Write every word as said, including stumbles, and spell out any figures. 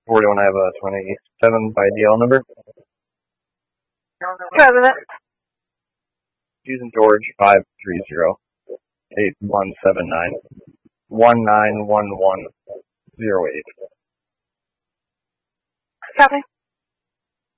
forty-one, I have a twenty-seven by D L number. President. Using George five three zero eight one seven nine one nine one one zero eight. Copy.